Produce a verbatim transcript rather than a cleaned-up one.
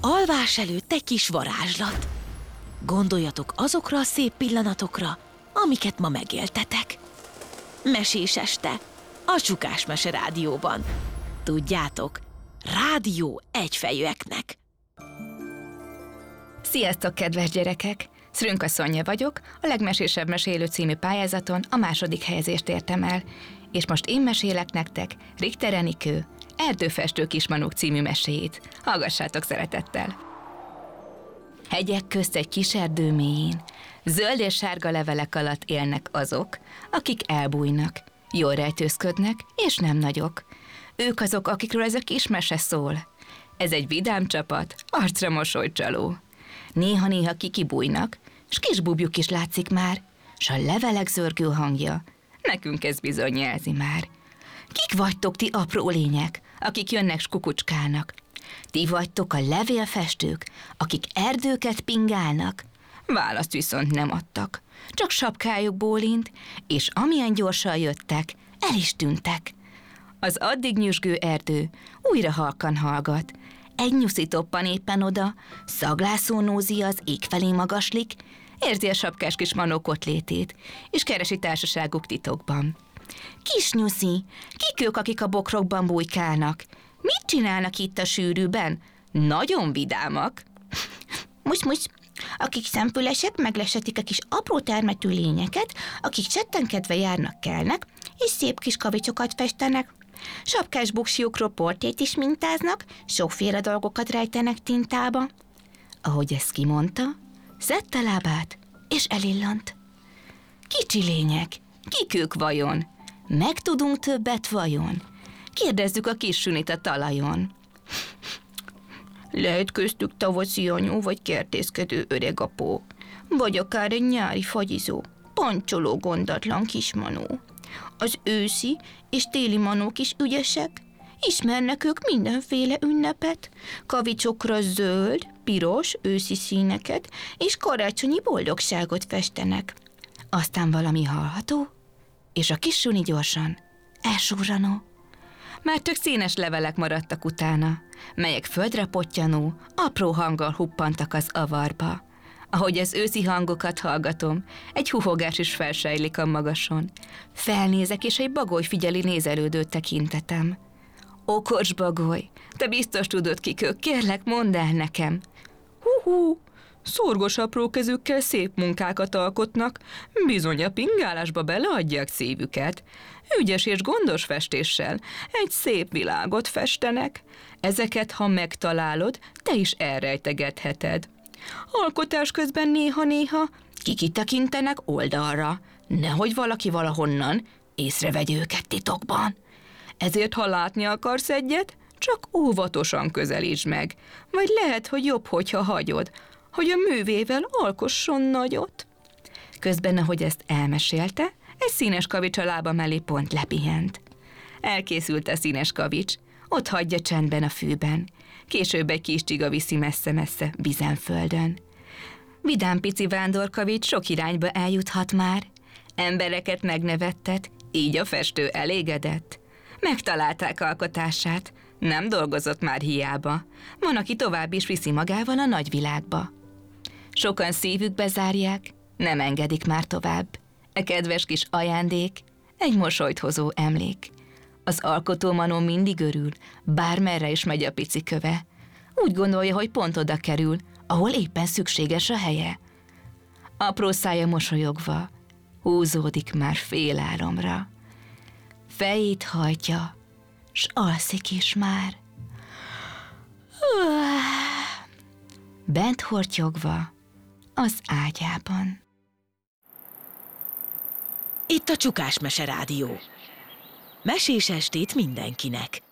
Alvás előtt egy kis varázslat. Gondoljatok azokra a szép pillanatokra, amiket ma megéltetek. Mesés este, a Csukás Mese Rádióban. Tudjátok, rádió egyfejűeknek. Sziasztok, kedves gyerekek! Szrünka Szonya vagyok, a Legmesésebb Mesélő című pályázaton a második helyezést értem el, és most én mesélek nektek Richter Enikő Erdőfestő kismanók című meséjét. Hallgassátok szeretettel! Hegyek közt egy kis erdő mélyén, zöld és sárga levelek alatt élnek azok, akik elbújnak, jól rejtőzködnek, és nem nagyok. Ők azok, akikről ez a kis mese szól. Ez egy vidám csapat, arcra mosolycsaló. Néha-néha kikibújnak, s kis bubjuk is látszik már, s a levelek zörgő hangja nekünk ez bizony jelzi már. Kik vagytok ti apró lények, akik jönnek s kukucskálnak? Ti vagytok a levélfestők, akik erdőket pingálnak? Választ viszont nem adtak, csak sapkájuk bólint, és amilyen gyorsan jöttek, el is tűntek. Az addig nyüzsgő erdő újra halkan hallgat. Egy nyuszi toppan éppen oda, szaglászó nózi az ég felé magaslik, érzi a sapkás kis manókot létét, és keresi társaságuk titokban. Kis nyuszi, kik ők, akik a bokrokban bujkálnak? Mit csinálnak itt a sűrűben? Nagyon vidámak. Most-most, akik szempülesek, meglesetik a kis apró termetű lényeket, akik csettenkedve járnak kelnek, és szép kis kavicsokat festenek. Sapkás buksiukról portét is mintáznak, sokféle dolgokat rejtenek tintába. Ahogy ezt kimondta, szedte lábát, és elillant. Kicsi lények, kik ők vajon? Megtudunk többet vajon? Kérdezzük a kis sünit a talajon. Lehet köztük tavaszi anyó, vagy kertészkedő öregapó, vagy akár egy nyári fagyizó, pancsoló gondatlan kismanó. Az őszi és téli manók is ügyesek, ismernek ők mindenféle ünnepet, kavicsokra zöld, piros, őszi színeket, és karácsonyi boldogságot festenek. Aztán valami hallható, és a kis suni gyorsan elsurranó. Már csak színes levelek maradtak utána, melyek földre pottyanó, apró hanggal huppantak az avarba. Ahogy az őszi hangokat hallgatom, egy huhogás is felsejlik a magason. Felnézek, és egy bagoly figyeli nézelődő tekintetem. Okos bagoly, te biztos tudod, kik ők, kérlek, mondd el nekem. Hú-hú, szorgos apró kezükkel szép munkákat alkotnak, bizony a pingálásba beleadják szívüket. Ügyes és gondos festéssel egy szép világot festenek. Ezeket, ha megtalálod, te is elrejtegetheted. Alkotás közben néha-néha kikitekintenek oldalra, nehogy valaki valahonnan észrevegye őket titokban. Ezért, ha látni akarsz egyet, csak óvatosan közelítsd meg, vagy lehet, hogy jobb, hogyha hagyod, hogy a művével alkosson nagyot. Közben, ahogy ezt elmesélte, egy színes kavics a lába mellé pont lepihent. Elkészült a színes kavics, ott hagyja csendben a fűben. Később egy kis csiga viszi messze-messze vizenföldön. Vidám pici vándorkavics sok irányba eljuthat már. Embereket megnevettet, így a festő elégedett. Megtalálták alkotását, nem dolgozott már hiába. Van, aki tovább is viszi magával a nagyvilágba. Sokan szívükbe zárják, nem engedik már tovább. E kedves kis ajándék, egy mosolyt hozó emlék. Az alkotó manó mindig örül, bármerre is megy a pici köve. Úgy gondolja, hogy pont oda kerül, ahol éppen szükséges a helye. Apró szája mosolyogva, húzódik már félálomra. Fejét hajtja, s alszik is már. Bent hortyogva az ágyában. Itt a Csukás Mese Rádió. Mesés estét mindenkinek!